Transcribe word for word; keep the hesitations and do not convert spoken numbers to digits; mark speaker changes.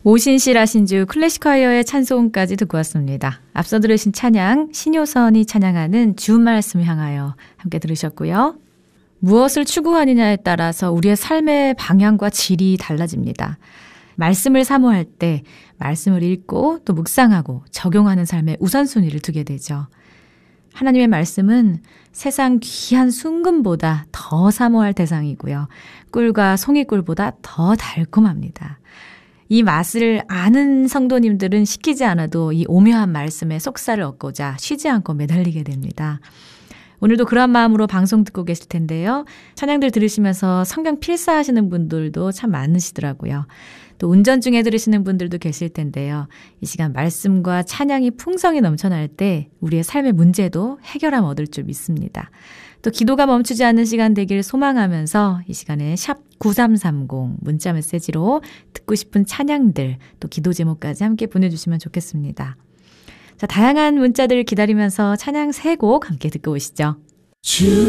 Speaker 1: 오신실 하신주 클래식콰이어의 찬송까지 듣고 왔습니다. 앞서 들으신 찬양 신효선이 찬양하는 주 말씀 향하여 함께 들으셨고요. 무엇을 추구하느냐에 따라서 우리의 삶의 방향과 질이 달라집니다. 말씀을 사모할 때 말씀을 읽고 또 묵상하고 적용하는 삶에 우선순위를 두게 되죠. 하나님의 말씀은 세상 귀한 순금보다 더 사모할 대상이고요. 꿀과 송이꿀보다 더 달콤합니다. 이 맛을 아는 성도님들은 시키지 않아도 이 오묘한 말씀에 속살을 얻고자 쉬지 않고 매달리게 됩니다. 오늘도 그런 마음으로 방송 듣고 계실 텐데요. 찬양들 들으시면서 성경 필사하시는 분들도 참 많으시더라고요. 또 운전 중에 들으시는 분들도 계실 텐데요. 이 시간 말씀과 찬양이 풍성히 넘쳐날 때 우리의 삶의 문제도 해결함 얻을 줄 믿습니다. 또 기도가 멈추지 않는 시간 되길 소망하면서 이 시간에 샵 구삼삼공 문자 메시지로 듣고 싶은 찬양들 또 기도 제목까지 함께 보내주시면 좋겠습니다. 자, 다양한 문자들 기다리면서 찬양 세 곡 함께 듣고 오시죠.